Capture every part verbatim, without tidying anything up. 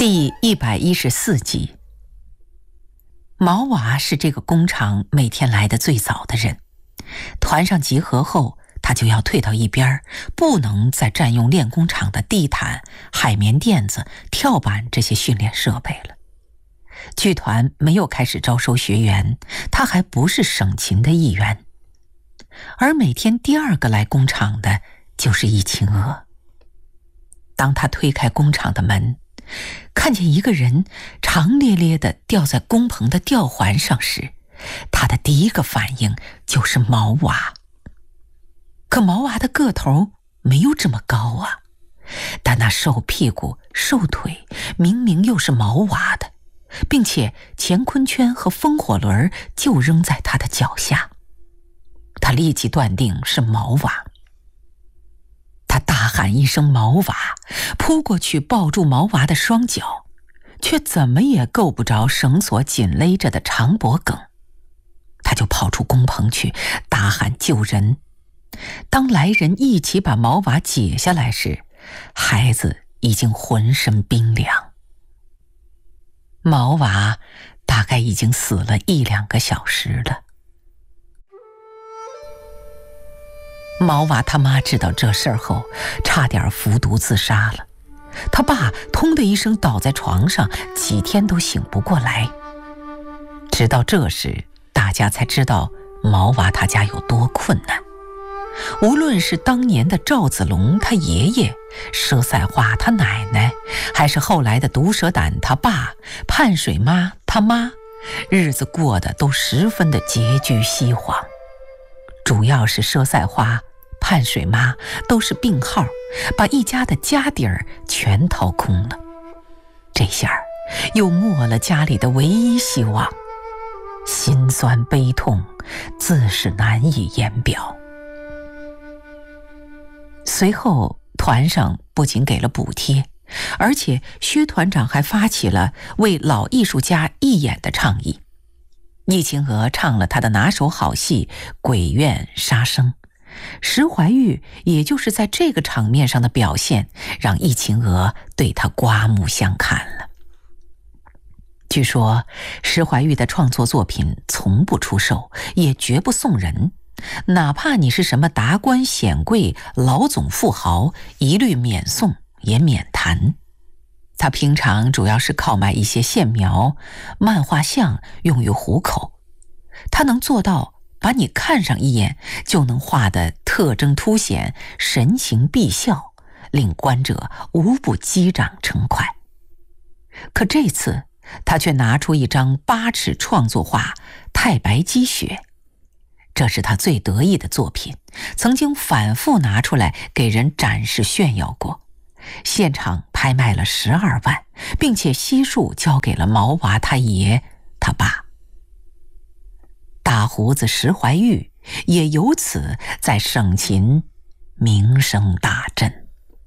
第一百一十四集。毛娃是这个工厂每天来的最早的人，团上集合后，他就要退到一边，不能再占用练工厂的地毯、海绵垫子、跳板这些训练设备了。剧团没有开始招收学员，他还不是省勤的一员。而每天第二个来工厂的就是易秦娥。当他推开工厂的门，看见一个人长咧咧地吊在工棚的吊环上时，他的第一个反应就是毛娃。可毛娃的个头没有这么高啊，但那瘦屁股瘦腿明明又是毛娃的，并且乾坤圈和风火轮就扔在他的脚下。他立即断定是毛娃。他大喊一声毛娃，扑过去抱住毛娃的双脚，却怎么也够不着绳索紧勒着的长脖梗。他就跑出工棚去大喊救人。当来人一起把毛娃解下来时，孩子已经浑身冰凉。毛娃大概已经死了一两个小时了。毛娃他妈知道这事儿后，差点服毒自杀了。他爸通的一声倒在床上，几天都醒不过来。直到这时，大家才知道毛娃他家有多困难。无论是当年的赵子龙他爷爷、佘赛花他奶奶，还是后来的毒蛇胆他爸、盼水妈他妈，日子过得都十分的拮据稀黄。主要是佘赛花、盼水妈都是病号，把一家的家底儿全掏空了。这下又没了家里的唯一希望，心酸悲痛自是难以言表。随后团上不仅给了补贴，而且薛团长还发起了为老艺术家义演的倡议。易秦娥唱了他的拿手好戏《鬼怨杀生》，石怀玉也就是在这个场面上的表现，让易秦娥对他刮目相看了。据说石怀玉的创作作品从不出售，也绝不送人，哪怕你是什么达官显贵、老总富豪，一律免送也免谈。他平常主要是靠卖一些线描、漫画像用于糊口。他能做到把你看上一眼就能画得特征凸显、神情必笑，令观者无不击掌称快。可这次他却拿出一张八尺创作画《太白积雪》，这是他最得意的作品，曾经反复拿出来给人展示炫耀过。现场拍卖了十二万，并且悉数交给了毛娃他爷他爸。大胡子石怀玉也由此在省勤名声大振。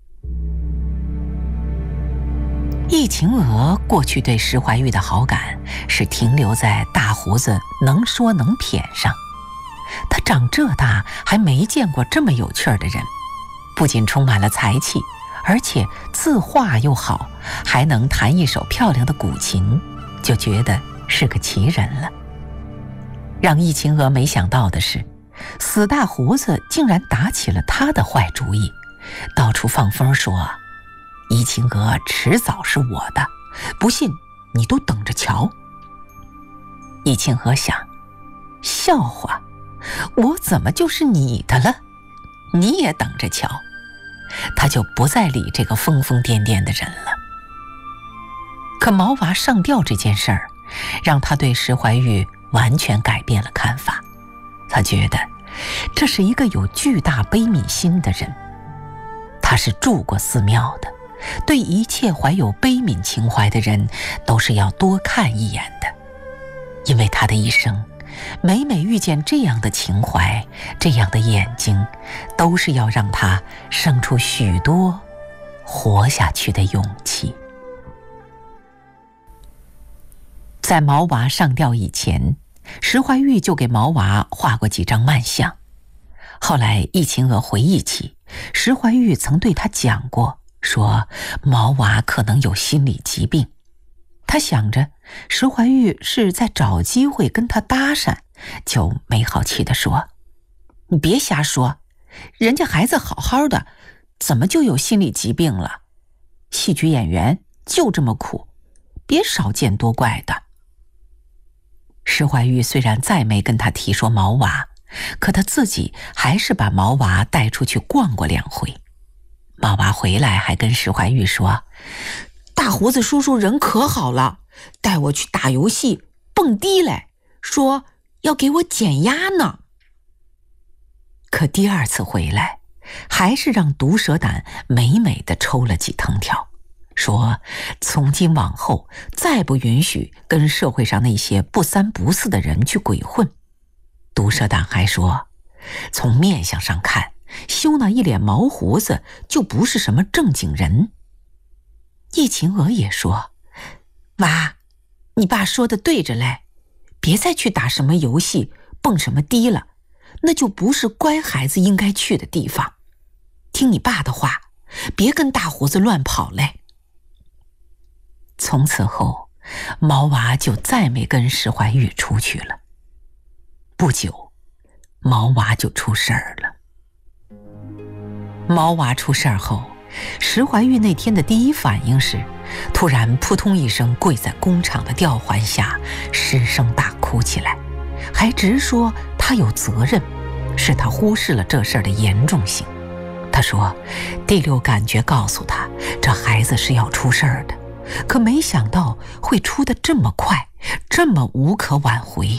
易秦娥过去对石怀玉的好感是停留在大胡子能说能谝上。他长这大还没见过这么有趣儿的人，不仅充满了才气，而且字画又好，还能弹一手漂亮的古琴，就觉得是个奇人了。让易秦娥没想到的是，死大胡子竟然打起了他的坏主意，到处放风说易秦娥迟早是我的，不信你都等着瞧。易秦娥想，笑话，我怎么就是你的了？你也等着瞧。他就不再理这个疯疯癫癫的人了。可毛娃上吊这件事儿，让他对石怀玉完全改变了看法。他觉得这是一个有巨大悲悯心的人。他是住过寺庙的，对一切怀有悲悯情怀的人都是要多看一眼的。因为他的一生每每遇见这样的情怀，这样的眼睛，都是要让他生出许多活下去的勇气。在毛娃上吊以前，石怀玉就给毛娃画过几张慢像。后来易秦娥回忆起，石怀玉曾对他讲过， 说毛娃可能有心理疾病。他想着石怀玉是在找机会跟他搭讪，就没好气地说：“你别瞎说，人家孩子好好的，怎么就有心理疾病了？戏剧演员就这么苦，别少见多怪的。”石怀玉虽然再没跟他提说毛娃，可他自己还是把毛娃带出去逛过两回。毛娃回来还跟石怀玉说：“大胡子叔叔人可好了，带我去打游戏蹦迪来，说要给我减压呢。”可第二次回来，还是让毒蛇胆美美的抽了几藤条，说从今往后再不允许跟社会上那些不三不四的人去鬼混。毒蛇胆还说，从面相上看，修那一脸毛胡子就不是什么正经人。叶晴娥也说：“娃，你爸说的对着嘞，别再去打什么游戏蹦什么迪了，那就不是乖孩子应该去的地方。听你爸的话，别跟大胡子乱跑嘞。”从此后，毛娃就再没跟石怀玉出去了。不久，毛娃就出事儿了。毛娃出事儿后，石怀玉那天的第一反应是，突然扑通一声跪在工厂的吊环下，失声大哭起来，还直说他有责任，是他忽视了这事儿的严重性。他说，第六感觉告诉他，这孩子是要出事儿的，可没想到会出得这么快，这么无可挽回。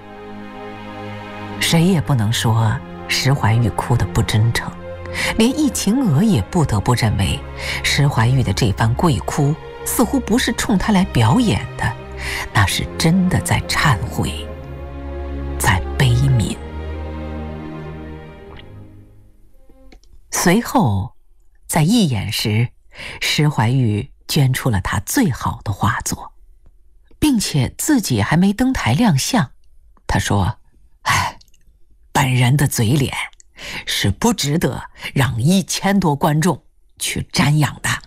谁也不能说石怀玉哭得不真诚，连易晴娥也不得不认为，石怀玉的这番跪哭似乎不是冲他来表演的，那是真的在忏悔，在悲悯。随后，在义演时，石怀玉捐出了他最好的画作，并且自己还没登台亮相。他说：“哎，本人的嘴脸是不值得让一千多观众去瞻仰的。”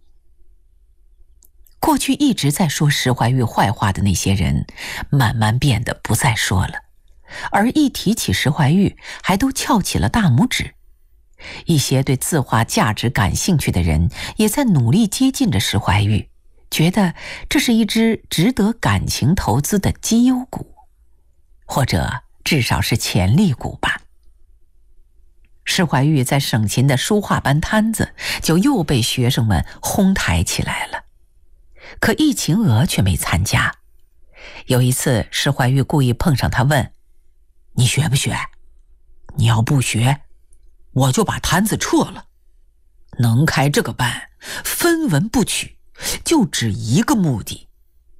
过去一直在说石怀玉坏话的那些人，慢慢变得不再说了，而一提起石怀玉，还都翘起了大拇指。一些对字画价值感兴趣的人，也在努力接近着石怀玉，觉得这是一只值得感情投资的绩优股，或者至少是潜力股吧。石怀玉在省琴的书画班摊子就又被学生们哄抬起来了，可易晴娥却没参加。有一次，石怀玉故意碰上他问：“你学不学？你要不学，我就把摊子撤了。能开这个班，分文不取，就只一个目的，